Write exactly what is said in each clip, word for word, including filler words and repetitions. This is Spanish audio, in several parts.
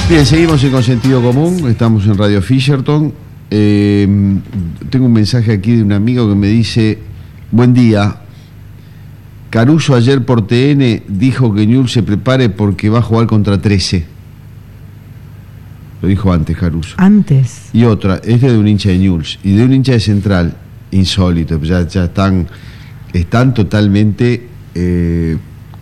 Bien, seguimos en Con Sentido Común, estamos en Radio Fisherton. Eh, tengo un mensaje aquí de un amigo que me dice: buen día, Caruso ayer por T N dijo que Newell's se prepare porque va a jugar contra trece. Lo dijo antes Caruso. Antes. Y otra, este de un hincha de Newell's y de un hincha de Central, insólito, ya, ya están, están totalmente eh,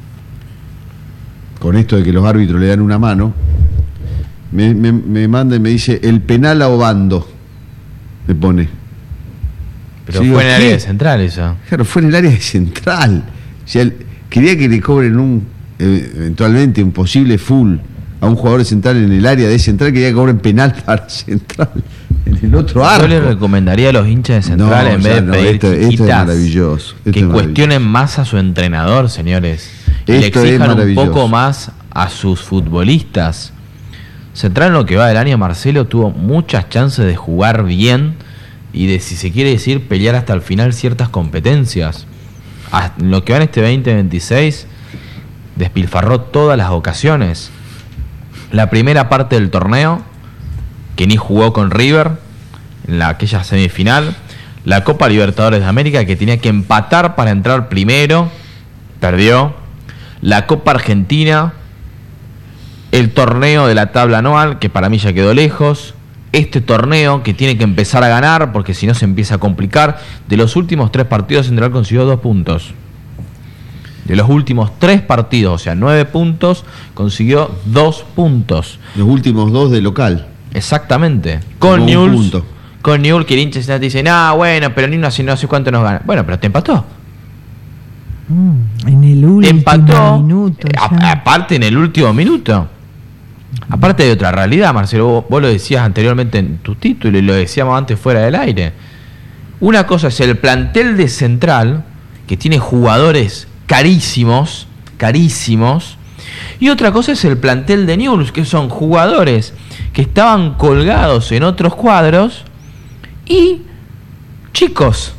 con esto de que los árbitros le dan una mano. Me, me, me manda y me dice: el penal a Obando, me pone. Pero sí, fue en el área ¿qué? de Central eso. Claro, fue en el área de Central. O sea, él quería que le cobren un, eh, eventualmente un posible full a un jugador de Central en el área de Central, quería que cobren penal para Central en el otro arco. Yo le recomendaría a los hinchas de Central, No, en vez de no, pedir esto, esto es chiquitas, maravilloso. Esto que es cuestionen más a su entrenador, señores. Y le Esto es exijan un maravilloso. poco más a sus futbolistas. Central, en lo que va del año, Marcelo, tuvo muchas chances de jugar bien y de, si se quiere decir, pelear hasta el final ciertas competencias. En lo que va en este veinte veintiséis, despilfarró todas las ocasiones. La primera parte del torneo, que ni jugó con River en la, aquella semifinal. La Copa Libertadores de América, que tenía que empatar para entrar primero, perdió. La Copa Argentina, el torneo de la tabla anual, que para mí ya quedó lejos. Este torneo, que tiene que empezar a ganar, porque si no se empieza a complicar. De los últimos tres partidos, Central consiguió dos puntos. De los últimos tres partidos, o sea, nueve puntos, consiguió dos puntos. Los últimos dos de local. Exactamente. Con Un Newell's, punto. con Newell's, que el hincha te dice: no, bueno, pero ni no sé, no sé cuánto nos gana. Bueno, pero te empató. Mm, en el último Te empató. minuto. A- ya. aparte, en el último minuto. Aparte de otra realidad, Marcelo, vos, vos lo decías anteriormente en tu título y lo decíamos antes fuera del aire. Una cosa es el plantel de Central, que tiene jugadores carísimos, carísimos, y otra cosa es el plantel de Newell's, que son jugadores que estaban colgados en otros cuadros y chicos.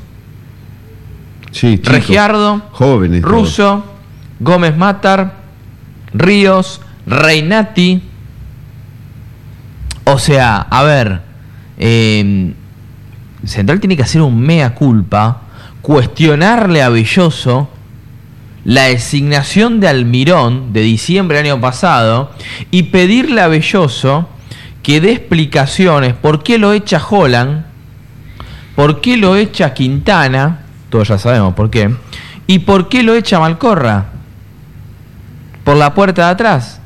Sí, chicos, Regiardo, jóvenes, Russo, todos. Gómez Matar, Ríos, Reinati. O sea, a ver, eh, Central tiene que hacer un mea culpa, cuestionarle a Belloso la designación de Almirón de diciembre del año pasado y pedirle a Belloso que dé explicaciones por qué lo echa Holland, por qué lo echa Quintana, todos ya sabemos por qué, y por qué lo echa Malcorra por la puerta de atrás,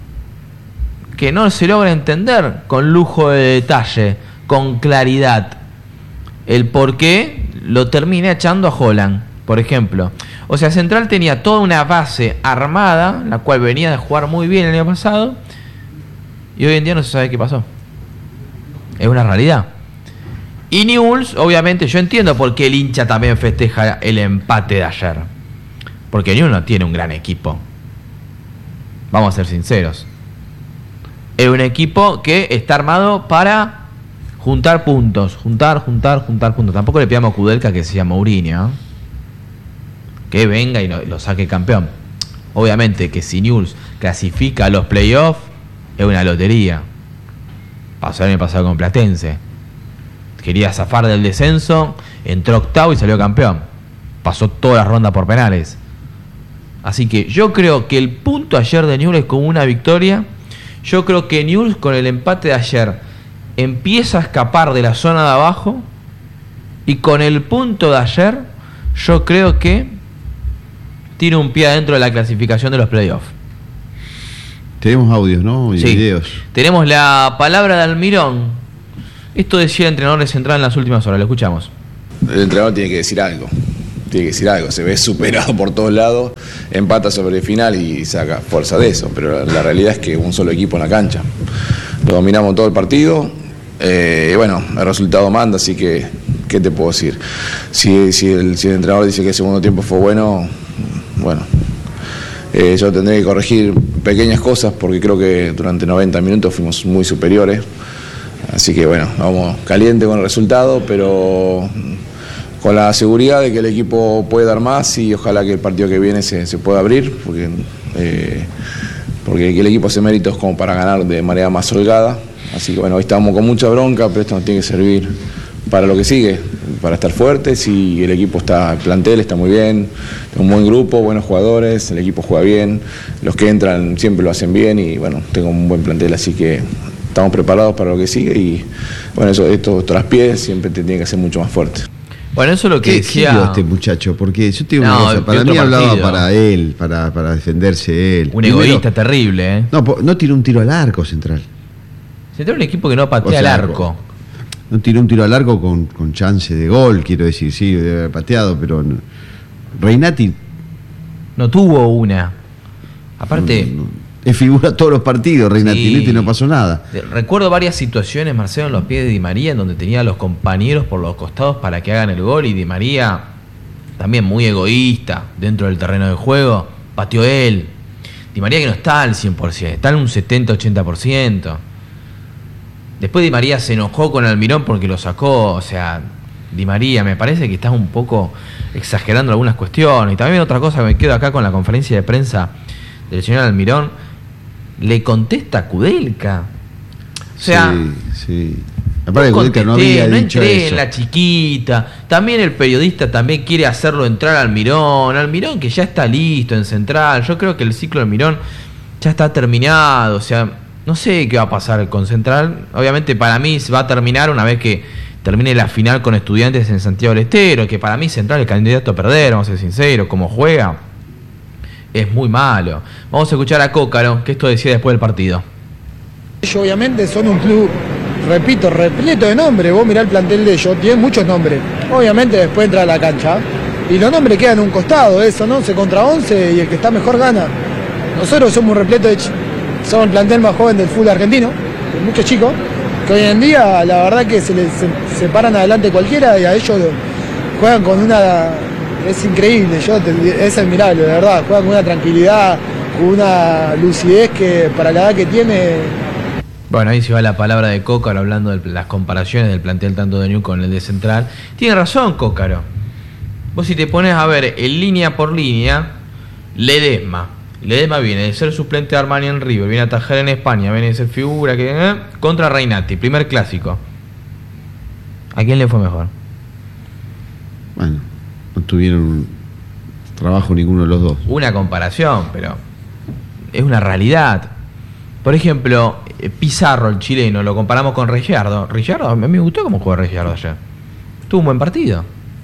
que no se logra entender con lujo de detalle, con claridad, el por qué lo termina echando a Holland, por ejemplo. O sea, Central tenía toda una base armada, la cual venía de jugar muy bien el año pasado, y hoy en día no se sabe qué pasó. Es una realidad. Y Newell's, obviamente, yo entiendo por qué el hincha también festeja el empate de ayer. Porque Newell's no tiene un gran equipo. Vamos a ser sinceros. Es un equipo que está armado para juntar puntos. Juntar, juntar, juntar puntos. Tampoco le pidamos a Kudelka que sea Mourinho, ¿eh? Que venga y lo, lo saque campeón. Obviamente que si Newell's clasifica a los playoffs, es una lotería. Pasó el año pasado con Platense. Quería zafar del descenso, entró octavo y salió campeón. Pasó toda la ronda por penales. Así que yo creo que el punto ayer de Newell's es como una victoria. Yo creo que Newell's, con el empate de ayer, empieza a escapar de la zona de abajo. Y con el punto de ayer, yo creo que tiene un pie adentro de la clasificación de los playoffs. Tenemos audios, ¿no? Y Sí. videos. Tenemos la palabra de Almirón. Esto decía el entrenador de Central en las últimas horas. Lo escuchamos. El entrenador tiene que decir algo. Tiene que decir algo. Se ve superado por todos lados, empata sobre el final y saca fuerza de eso. Pero la, la realidad es que un solo equipo en la cancha. Lo dominamos todo el partido. Eh, bueno, el resultado manda, así que, ¿qué te puedo decir? Si, si, el, si el entrenador dice que el segundo tiempo fue bueno, bueno, eh, yo tendré que corregir pequeñas cosas porque creo que durante noventa minutos fuimos muy superiores. Así que bueno, vamos caliente con el resultado, pero con la seguridad de que el equipo puede dar más y ojalá que el partido que viene se, se pueda abrir, porque eh, porque el equipo hace méritos como para ganar de manera más holgada. Así que bueno, hoy estamos con mucha bronca, pero esto nos tiene que servir para lo que sigue, para estar fuertes. Y el equipo está, el plantel está muy bien, un buen grupo, buenos jugadores, el equipo juega bien, los que entran siempre lo hacen bien y bueno, tengo un buen plantel, así que estamos preparados para lo que sigue y bueno, eso, estos traspiés siempre te tiene que hacer mucho más fuerte. Bueno, eso es lo que ¿Qué decía... dio este muchacho? Porque yo te digo No, una cosa, para otro mí hablaba partido. para él, para, para defenderse él. Un Primero, egoísta terrible, ¿eh? No, po- no tiró un tiro al arco Central. Se trae un equipo que no patea O sea, al arco. No tiró un tiro al arco con, con chance de gol, quiero decir, sí, debe haber pateado, pero no. Reinati No tuvo una. Aparte... no, no, es figura todos los partidos, Reinati, Sí. y no pasó nada. De- Recuerdo varias situaciones, Marcelo, en los pies de Di María, en donde tenía a los compañeros por los costados para que hagan el gol y Di María, también muy egoísta dentro del terreno de juego, pateó él. Di María que no está al cien por ciento, está en un setenta ochenta por ciento. Después Di María se enojó con Almirón porque lo sacó, o sea, Di María, me parece que estás un poco exagerando algunas cuestiones. Y también otra cosa que me quedo acá con la conferencia de prensa del señor Almirón, le contesta a Kudelka. O sea, sí, sí. Aparte, no Kudelka no contesté, había no dicho entré eso. en la chiquita. También el periodista también quiere hacerlo entrar al Almirón. Almirón que ya está listo en Central. Yo creo que el ciclo del Almirón ya está terminado. O sea, no sé qué va a pasar con Central. Obviamente para mí se va a terminar una vez que termine la final con Estudiantes en Santiago del Estero. Que para mí Central es candidato a perder, vamos a ser sinceros. Como juega, es muy malo. Vamos a escuchar a Cócaro, que esto decía después del partido. Ellos obviamente son un club, repito, repleto de nombres. Vos mirá el plantel de ellos, tienen muchos nombres. Obviamente después entra a la cancha y los nombres quedan en un costado, eso, ¿no? once contra once y el que está mejor gana. Nosotros somos un repleto de ch- somos el plantel más joven del fútbol argentino, de muchos chicos, que hoy en día la verdad que se les se, se paran adelante cualquiera y a ellos lo- juegan con una... Es increíble, yo te- es admirable, de verdad. Juegan con una tranquilidad, con una lucidez que para la edad que tiene... Bueno, ahí se va la palabra de Cócaro hablando de las comparaciones del plantel tanto de Newell's con el de Central. Tiene razón Cócaro. Vos si te pones a ver en línea por línea, Ledesma. Ledesma viene de ser suplente de Armani en River, viene a atajar en España, viene de ser figura que eh, contra Reinati, primer clásico. ¿A quién le fue mejor? Bueno, no tuvieron trabajo ninguno de los dos. Una comparación, pero es una realidad. Por ejemplo, eh, Pizarro, el chileno, lo comparamos con Ricciardo. Ricciardo, a mí me gustó cómo jugó Ricciardo ayer. Tuvo un buen partido.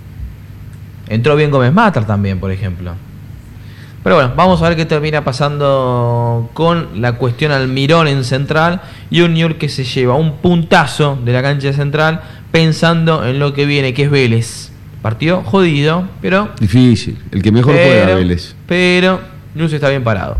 Entró bien Gómez Matar también, por ejemplo. Pero bueno, vamos a ver qué termina pasando con la cuestión Almirón en Central y un Newell's que se lleva un puntazo de la cancha de Central pensando en lo que viene, que es Vélez. Partido jodido, pero... Difícil, el que mejor pero, juega Vélez. Pero Newell's está bien parado.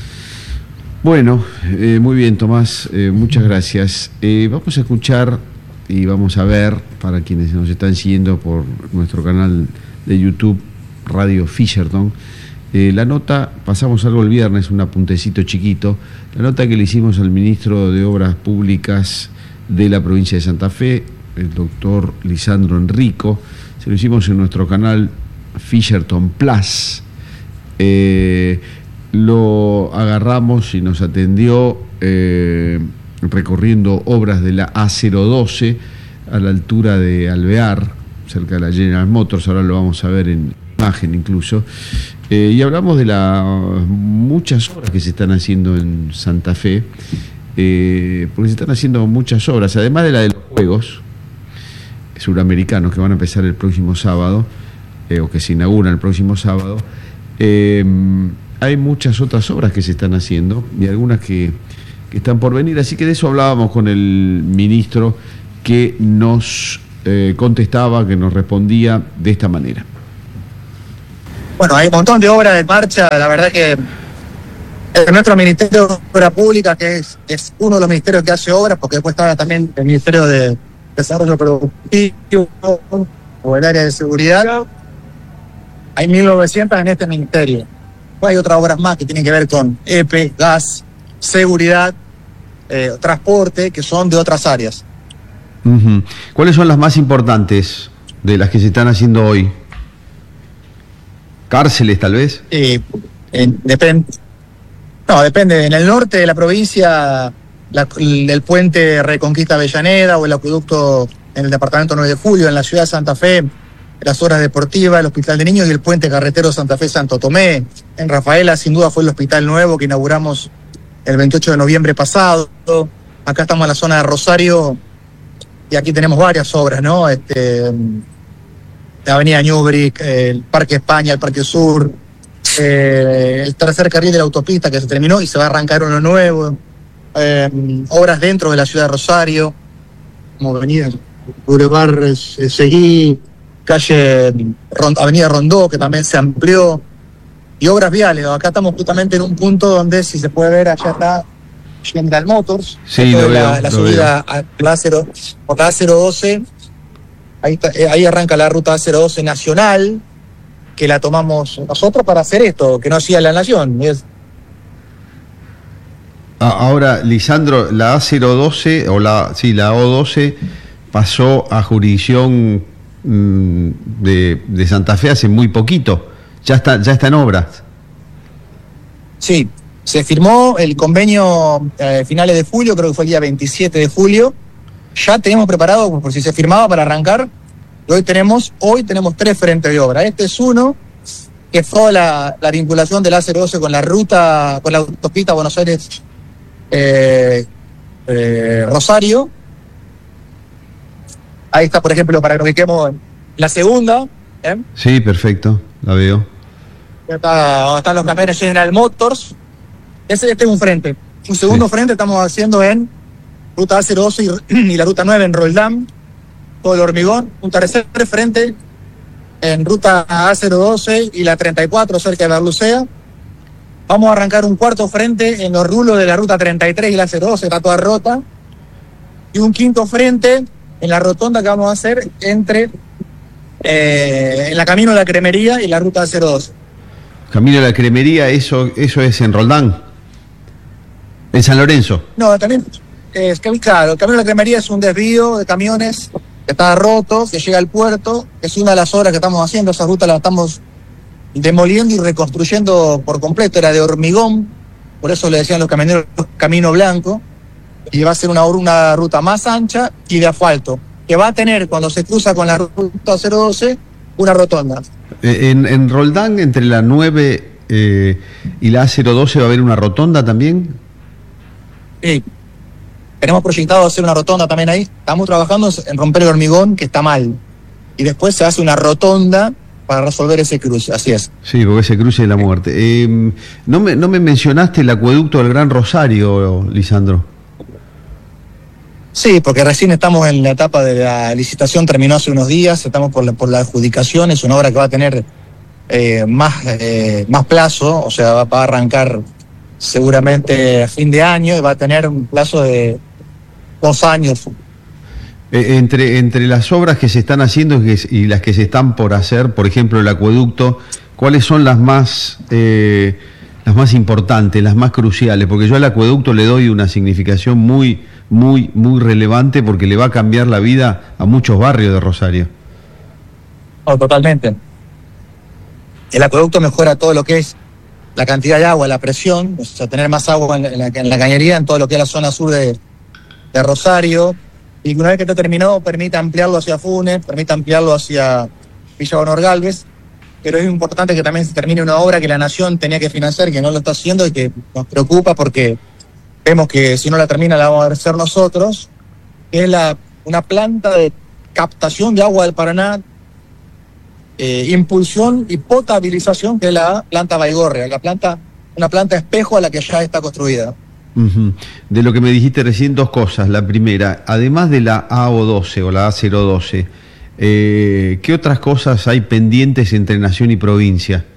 Bueno, eh, muy bien, Tomás, eh, muchas gracias. Eh, vamos a escuchar y vamos a ver, para quienes nos están siguiendo por nuestro canal de YouTube, Radio Fisherton, eh, la nota, pasamos algo el viernes, un apuntecito chiquito, la nota que le hicimos al ministro de Obras Públicas de la provincia de Santa Fe, el doctor Lisandro Enrico, se lo hicimos en nuestro canal Fisherton Plus. Eh, lo agarramos y nos atendió eh, recorriendo obras de la A cero doce a la altura de Alvear, cerca de la General Motors, ahora lo vamos a ver en imagen incluso, eh, y hablamos de las muchas obras que se están haciendo en Santa Fe, eh, porque se están haciendo muchas obras, además de la de los Juegos Suramericanos que van a empezar el próximo sábado, eh, o que se inauguran el próximo sábado. eh, Hay muchas otras obras que se están haciendo y algunas que, que están por venir, así que de eso hablábamos con el ministro que nos eh, contestaba, que nos respondía de esta manera. Bueno, hay un montón de obras en marcha, la verdad que en nuestro Ministerio de Obras Públicas, que es, es uno de los ministerios que hace obras, porque después está también el Ministerio de Desarrollo Productivo o el área de seguridad, hay mil novecientas en este ministerio. Hay otras obras más que tienen que ver con E P E, gas, seguridad, eh, transporte, que son de otras áreas. Uh-huh. ¿Cuáles son las más importantes de las que se están haciendo hoy? ¿Cárceles, tal vez? Eh, en- depende. No, depende. En el norte de la provincia, la, el, el puente Reconquista Avellaneda o el acueducto en el departamento nueve de julio, en la ciudad de Santa Fe, las horas deportivas, el Hospital de Niños y el puente carretero Santa Fe-Santo Tomé. En Rafaela, sin duda, fue el hospital nuevo que inauguramos el veintiocho de noviembre pasado. Acá estamos en la zona de Rosario y aquí tenemos varias obras, ¿no? Este, la Avenida Ñubrick, el Parque España, el Parque Sur, eh, el tercer carril de la autopista que se terminó y se va a arrancar uno nuevo. Eh, obras dentro de la ciudad de Rosario, como Avenida Boulevard eh, Seguí, calle Rond- Avenida Rondó, que también se amplió, y obras viales. Acá estamos justamente en un punto donde, si se puede ver, allá está General Motors. Sí, Esto lo es la, veo, la lo subida a la A cero, por la A cero doce. Ahí, está, eh, ahí arranca la ruta A cero doce nacional, que la tomamos nosotros para hacer esto, que no hacía la Nación. Es, Ah, ahora, Lisandro, la A cero doce, o la, sí, la O doce, pasó a jurisdicción mm, de, de Santa Fe hace muy poquito. Ya está, ya está en obras. Sí, se firmó el convenio a eh, finales de julio, creo que fue el día veintisiete de julio. Ya teníamos preparado, por si se firmaba, para arrancar. Y hoy tenemos, hoy tenemos tres frentes de obra. Este es uno, que fue la, la vinculación del A cero doce con la ruta, con la autopista Buenos Aires eh, eh, Rosario. Ahí está, por ejemplo, para que nos ubiquemos, la segunda. ¿eh? Sí, perfecto, la veo. Está, donde están los camiones General Motors. Ese, este es un frente. Un segundo Sí. frente estamos haciendo en ruta A cero doce y, y la ruta nueve en Roldán, todo el hormigón. Un tercer frente en ruta A cero doce y la treinta y cuatro cerca de Berlucea. Vamos a arrancar un cuarto frente en los rulos de la ruta treinta y tres y la cero doce, está toda rota. Y un quinto frente en la rotonda que vamos a hacer entre eh, en la Camino de la Cremería y la ruta A cero doce. Camino de la Cremería, eso, eso es en Roldán. En San Lorenzo. No, también es que, claro, el Camino de la Cremería es un desvío de camiones que está roto, que llega al puerto, que es una de las obras que estamos haciendo. Esa ruta la estamos demoliendo y reconstruyendo por completo. Era de hormigón, por eso le decían los camioneros Camino Blanco, y va a ser una, una ruta más ancha y de asfalto, que va a tener, cuando se cruza con la ruta cero doce, una rotonda. Eh, En, en Roldán, entre la nueve eh, y la A cero doce, ¿va a haber una rotonda también? Sí. Tenemos proyectado hacer una rotonda también ahí. Estamos trabajando en romper el hormigón, que está mal. Y después se hace una rotonda para resolver ese cruce, así es. Sí, porque ese cruce de la muerte. Eh, no, me, no me mencionaste el acueducto del Gran Rosario, Lisandro. Sí, porque recién estamos en la etapa de la licitación, terminó hace unos días, estamos por la, por la adjudicación. Es una obra que va a tener eh, más, eh, más plazo, o sea, va, va a arrancar seguramente a fin de año y va a tener un plazo de dos años. Eh, entre, entre las obras que se están haciendo y, que- y las que se están por hacer, por ejemplo, el acueducto, ¿cuáles son las más, eh, las más importantes, las más cruciales? Porque yo al acueducto le doy una significación muy, muy, muy relevante, porque le va a cambiar la vida a muchos barrios de Rosario. Oh, totalmente. El acueducto mejora todo lo que es la cantidad de agua, la presión, o sea, tener más agua en la, en la, en la cañería, en todo lo que es la zona sur de, de Rosario, y que una vez que esté terminado permite ampliarlo hacia Funes, permite ampliarlo hacia Villa Honor Galvez, pero es importante que también se termine una obra que la Nación tenía que financiar, que no lo está haciendo y que nos preocupa porque vemos que si no la termina la vamos a hacer nosotros, que es la, una planta de captación de agua del Paraná, eh, impulsión y potabilización, que es la planta Baigorria, la planta, una planta espejo a la que ya está construida. Ujú. De lo que me dijiste recién, dos cosas. La primera, además de la A O doce o la A cero doce, eh, ¿qué otras cosas hay pendientes entre nación y provincia?